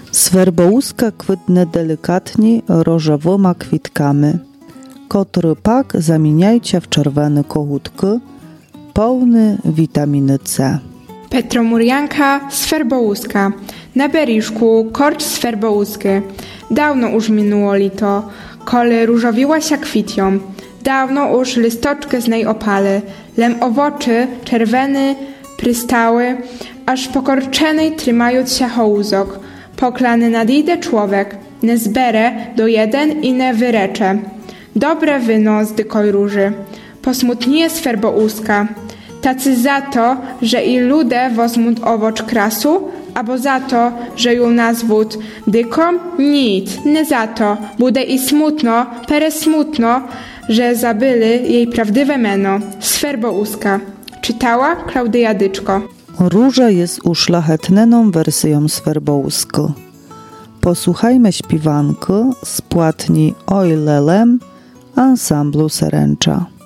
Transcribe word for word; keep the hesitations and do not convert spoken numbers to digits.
Swerbouska kwitne delikatnie różowymi kwitkami, które pak zamieniajcie w czerwone kohutki, pełne witaminy C. Petromurianka swerbouska. Na beriszku korcz swerbouski. Dawno już minęło lito, kole różowiła się kwitią. Dawno już listoczki z niej opały, lem owoczy czerwony przystały, aż pokorczenej trzymając się hołzok. Poklany nadejdzie człowiek, nie zbere do jeden i nie wyrecze. Dobre wyno z dykoj róży, posmutnieje swerbouska. Tacy za to, że i ludzie wozmą owocz krasu, albo za to, że ją nazwут dyką? Nic, nie za to. Bude i smutno, peresmutno, że zabyli jej prawdziwe meno. Swerbouska. Czytała Klaudyja Dyczko. Róża jest uszlachetneną wersją swerbouski. Posłuchajmy śpiewanki z płatni Oj Lelem ansamblu Seręcza.